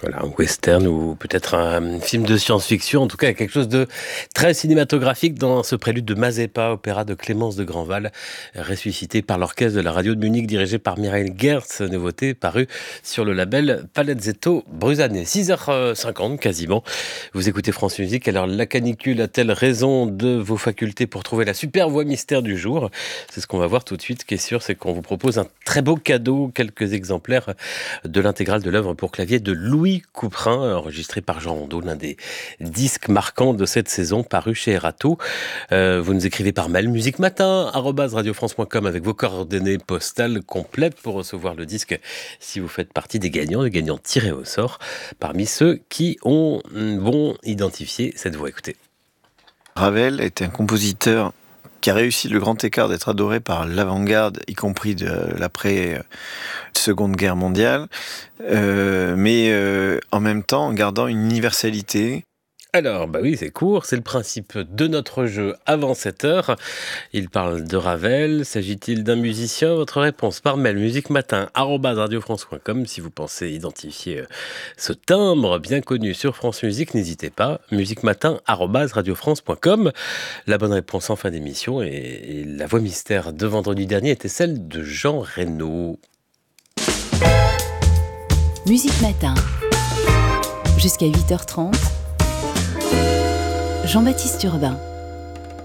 Voilà, un western ou peut-être un film de science-fiction, en tout cas quelque chose de très cinématographique dans ce prélude de Mazeppa, opéra de Clémence de Grandval, ressuscité par l'orchestre de la radio de Munich, dirigé par Michael Gertz, nouveauté paru sur le label Palazzetto Bruzane. 6h50 quasiment, vous écoutez France Musique. Alors la canicule a-t-elle raison de vos facultés pour trouver la super voix mystère du jour? C'est ce qu'on va voir tout de suite. Ce qui est sûr, c'est qu'on vous propose un très beau cadeau, quelques exemplaires de l'intégrale de l'œuvre pour clavier de Louis Couperin, enregistré par Jean Rondeau, l'un des disques marquants de cette saison, paru chez Erato. Vous nous écrivez par mail musicmatin@radiofrance.com avec vos coordonnées postales complètes pour recevoir le disque si vous faites partie des gagnants tirés au sort parmi ceux qui vont identifier cette voix. Écoutez. Ravel était un compositeur qui a réussi le grand écart d'être adoré par l'avant-garde, y compris de l'après-Seconde Guerre mondiale, mais en même temps en gardant une universalité. Alors, bah oui, c'est court, c'est le principe de notre jeu avant 7h. Il parle de Ravel. S'agit-il d'un musicien? Votre réponse par mail musicmatin@radiofrance.com. Si vous pensez identifier ce timbre bien connu sur France Musique, n'hésitez pas. musicmatin@radiofrance.com. La bonne réponse en fin d'émission et la voix mystère de vendredi dernier était celle de Jean Reno. Musique Matin, jusqu'à 8h30. Jean-Baptiste Urbain.